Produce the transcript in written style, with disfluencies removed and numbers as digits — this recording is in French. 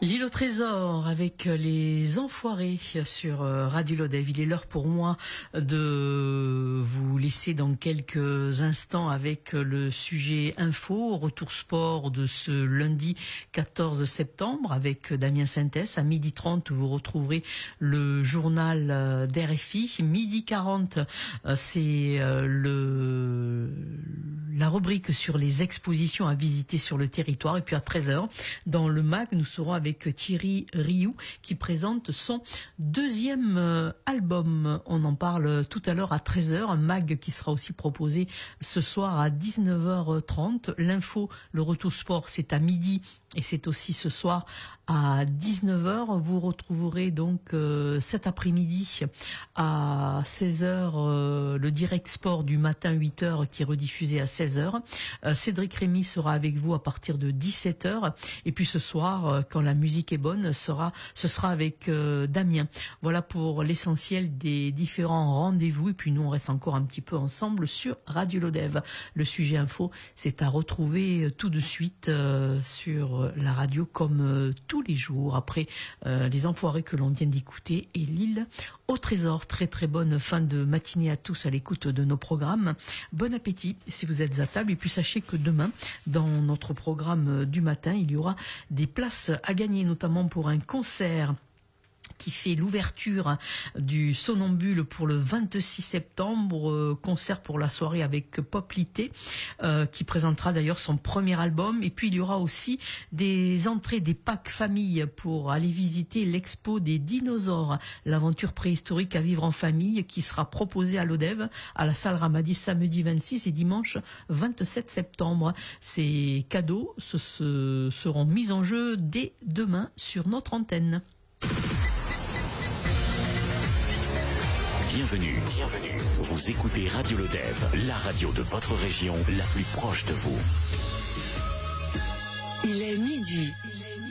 L'île au trésor avec les enfoirés sur Radio Lodève. Il est l'heure pour moi de vous laisser dans quelques instants avec le sujet info, retour sport de ce lundi 14 septembre avec Damien Sintès. À 12h30, vous retrouverez le journal d'RFI. 12h40, c'est la rubrique sur les expositions à visiter sur le territoire. Et puis à 13h, dans le MAG, nous serons avec Thierry Rioux qui présente son deuxième album. On en parle tout à l'heure à 13h. Un MAG qui sera aussi proposé ce soir à 19h30. L'info, le retour sport, c'est à midi. Et c'est aussi ce soir à 19h. Vous retrouverez donc cet après-midi à 16h le direct sport du matin 8h qui est rediffusé à 16h. Cédric Rémy sera avec vous à partir de 17h. Et puis ce soir, quand la musique est bonne, ce sera avec Damien. Voilà pour l'essentiel des différents rendez-vous. Et puis nous, on reste encore un petit peu ensemble sur Radio Lodève. Le sujet info, c'est à retrouver tout de suite sur la radio comme tous les jours après les enfoirés que l'on vient d'écouter et l'île au trésor. Très très bonne fin de matinée à tous à l'écoute de nos programmes. Bon appétit si vous êtes à table et puis sachez que demain dans notre programme du matin il y aura des places à gagner notamment pour un concert qui fait l'ouverture du Somnambule pour le 26 septembre, concert pour la soirée avec Pop Lité, qui présentera d'ailleurs son premier album. Et puis il y aura aussi des entrées, des packs famille pour aller visiter l'expo des dinosaures, l'aventure préhistorique à vivre en famille qui sera proposée à Lodève, à la salle Ramadi samedi 26 et dimanche 27 septembre. Ces cadeaux seront mis en jeu dès demain sur notre antenne. Bienvenue. Vous écoutez Radio Lodève, la radio de votre région, la plus proche de vous. Il est midi.